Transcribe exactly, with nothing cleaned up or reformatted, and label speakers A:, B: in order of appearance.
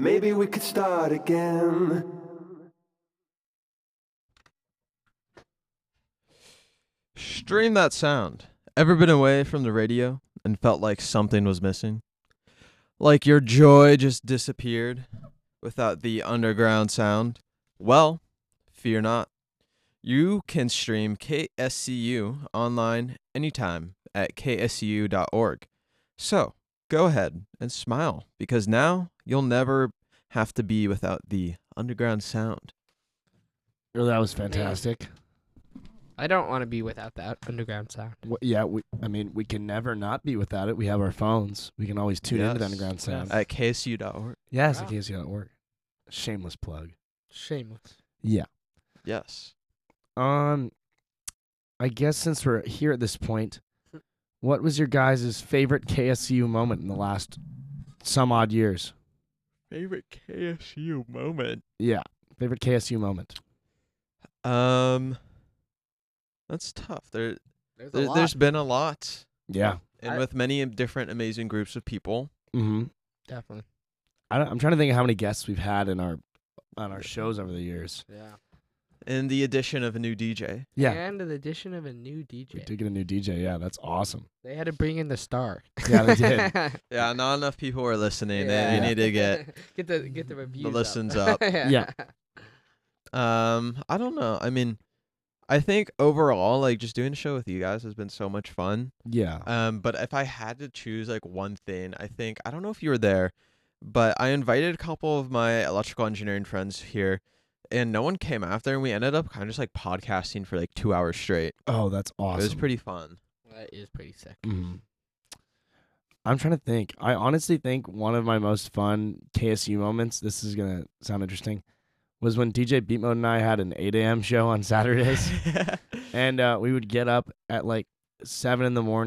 A: Maybe we could start again.
B: Stream that sound. Ever been away from the radio and felt like something was missing? Like your joy just disappeared without the underground sound? Well, fear not. You can stream K S C U online anytime at k s c u dot org. So, go ahead and smile, because now you'll never have to be without the underground sound.
C: Oh, that was fantastic.
D: I don't want to be without that underground sound.
C: W- yeah, we, I mean, we can never not be without it. We have our phones. We can always tune into the
B: Yes.
C: underground sound.
B: At k s c u dot org.
C: Yes,
D: Wow.
C: at K S U dot org. Shameless plug.
D: Shameless.
C: Yeah.
B: Yes.
C: Um, I guess since we're here at this point, what was your guys' favorite K S U moment in the last some odd years?
B: Favorite K S U moment?
C: Yeah, favorite K S U moment.
B: Um, that's tough. There,
D: There's a
B: there
D: lot.
B: there's been a lot,
C: Yeah.
B: and
D: I-
B: with many different amazing groups of people.
C: Mm-hmm.
D: Definitely.
C: I don't, I'm trying to think of how many guests we've had in our on our shows over the years.
D: Yeah.
B: And the addition of a new D J.
C: Yeah,
D: And the addition of a new D J.
C: we did get a new D J. Yeah, that's awesome.
D: They had to bring in the star.
C: Yeah, they did.
B: Yeah, not enough people are listening. They,
D: Yeah.
B: they need to get.
D: get the get the reviews
B: listens
D: up.
B: up.
C: Yeah.
B: Um, I don't know. I mean, I think overall, like just doing a show with you guys has been so much fun.
C: Yeah.
B: Um, but if I had to choose like one thing, I think I don't know if you were there, but I invited a couple of my electrical engineering friends here, and no one came after, and we ended up kind of just like podcasting for like two hours straight.
C: Oh, that's awesome.
B: It was pretty fun.
D: That is pretty sick.
C: Mhm. I'm trying to think. I honestly think one of my most fun K S U moments, this is going to sound interesting, was when D J Beat Mode and I had an eight a.m. show on Saturdays. And uh, we would get up at like seven in the morning.